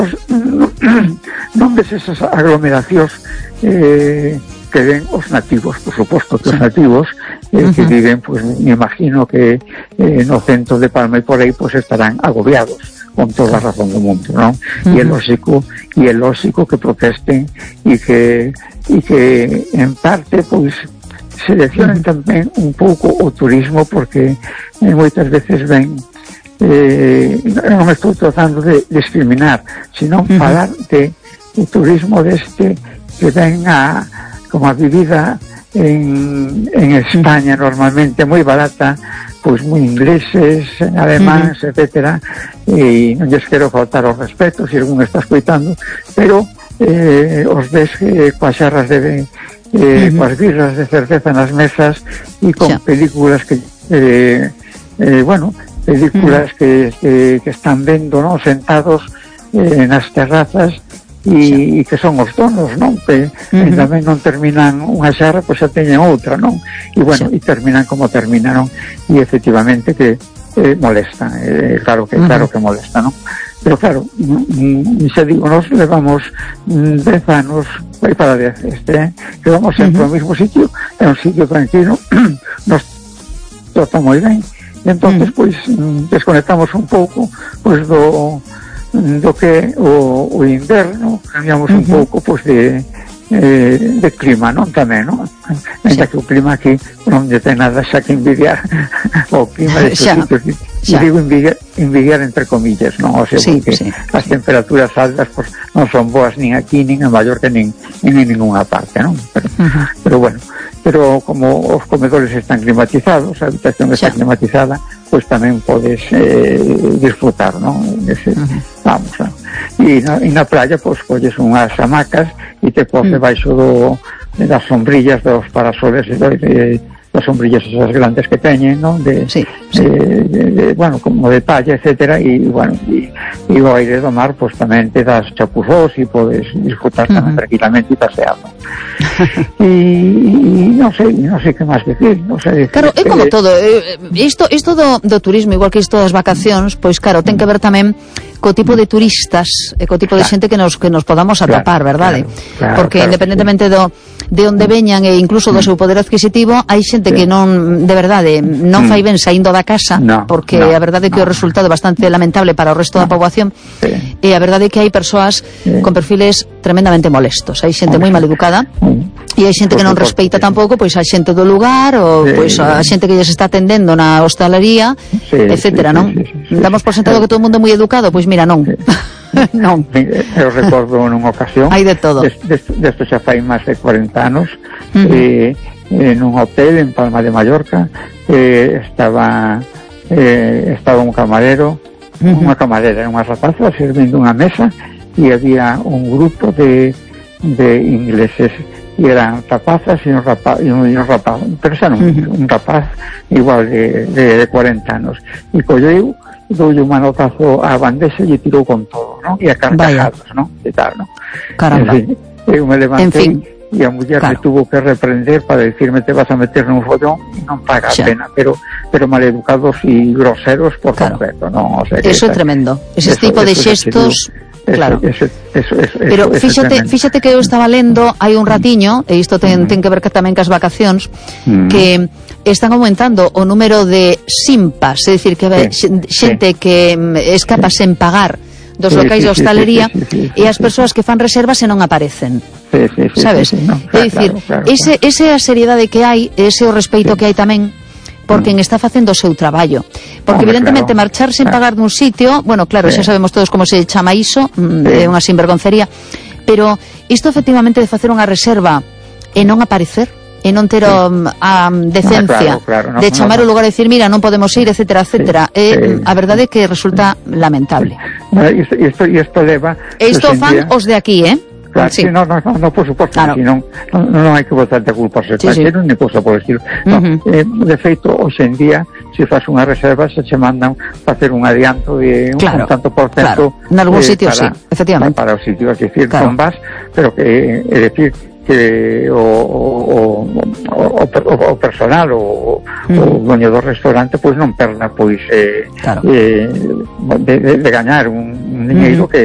non ves esas aglomeracións que ven os nativos, por suposto que os nativos que viven, pues me imagino que no centro de Palma e por aí pues estarán agobiados con toda a razón do mundo, non? E é lógico que protesten e que en parte pues seleccionen tamén un pouco o turismo, porque moitas veces ven non estou tratando de discriminar, sino falar de turismo deste que ven como a vivida en España normalmente moi barata, pois moi ingleses, alemáns, etcétera, e non lles quero faltar ao respeto se algún está escoitando, pero os ves coas xarras de coas birras de cerveza nas mesas e con películas que películas que están vendo, non, sentados nas terrazas e que son os donos, non? Que tamén non terminan unha xarra, pois xa teñen outra, non? E bueno, e terminan como terminan, non? E efectivamente que molesta, claro que molesta, non? Pero claro, xa digo, nos levamos 10 anos, vai para 10 que vamos sempre ao mismo sitio, é un sitio tranquilo, nos trata moi ben, e entonces pois desconectamos un pouco pois do que o inverno, cambiamos un pouco pois de clima, non, tamén, non? Ainda que o clima aquí non lle ten nada xa que envidiar o clima de estes sitios, e digo envidiar entre comillas, non? O sea, porque as temperaturas altas pois non son boas nin aquí, nin en Mallorca, nin en ninguna parte, non? Pero bueno, pero como os comedores están climatizados, a habitación está climatizada, pois tamén podes disfrutar, non? Vamos, non? E na playa, pois, colles unhas hamacas e te pos debaixo das sombrillas dos parasoles das sombrillas esas grandes que teñen, non? Bueno, como de palla, etcétera, e bueno, e o aire do mar, pois tamén te das chapuzós e podes disfrutar tamén tranquilamente e pasear, non? E non sei que máis decir, non sei. Claro, é como todo, isto do turismo, igual que isto das vacacións, pois claro, ten que ver tamén co tipo de turistas e co tipo de xente que nos podamos atopar, verdade? Porque independentemente de onde veñan e incluso do seu poder adquisitivo, hai xente que non, de verdade, non fai ben saindo da casa, porque a verdade é que o resultado é bastante lamentable para o resto da poboación, e a verdade é que hai persoas con perfiles tremendamente molestos. Hai xente moi mal educada e hai xente que non respeita tampouco pois a xente do lugar ou pois a xente que lles está atendendo na hostalería, etcétera, non? Damos por sentado que todo o mundo é moi educado, pois mira, non. Non, eu recordo nunha ocasión, hai de todo. Desto xa fai máis de 40 anos, nun hotel en Palma de Mallorca, estaba un camarero, unha camarera, unha rapaza servindo unha mesa, e había un grupo de ingleses, e eran rapazas e un rapaz, pero xa non, un rapaz igual de 40 anos, e colleu, doulle un manotazo á bandexa e tirou con todo, non? E a carcajadas, non? E tal, non? Caramba. Eu me levantei e a muller me tuvo que reprender para decirme te vas a meter nun follón e non paga a pena, pero maleducados e groseros por completo, non? O sea, eso é tremendo. Ese tipo de xestos... Claro. Pero fíxate que eu estaba lendo hai un ratiño, e isto ten que ver tamén cas vacacións, que están aumentando o número de simpas, é dicir, que xente que escapa sen pagar dos locais de hostalería, e as persoas que fan reservas e non aparecen, sabes? É dicir, esa seriedade que hai, ese o respeito que hai tamén por quen está facendo o seu traballo, porque evidentemente marchar sen pagar dun sitio, bueno, claro, xa sabemos todos como se chama iso, é unha sinvergoncería, pero isto efectivamente de facer unha reserva e non aparecer, e non ter a decencia de chamar o lugar e dicir, mira, non podemos ir, etcétera, etcétera, a verdade é que resulta lamentable. Isto leva... E isto fan os de aquí, Claro, sí. No, por suposto, claro. Non hai que botarte a culpa se extranjero, ni cousa por estilo. De feito, hoxe en día, se faz unha reserva, se che mandan facer un adianto de un tanto por cento. En algún sitio, sí, efectivamente. Para o sitio, é dicir, non vas, pero que, é dicir, que o personal o dueño do restaurante pois non perda pois de gañar un diñeiro que